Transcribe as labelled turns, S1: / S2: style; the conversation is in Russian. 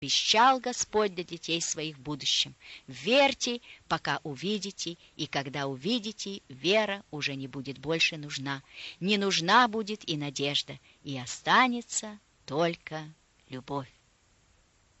S1: Обещал Господь для детей своих в будущем. Верьте, пока увидите, и когда увидите, вера уже не будет больше нужна. Не нужна будет и надежда, и останется только любовь.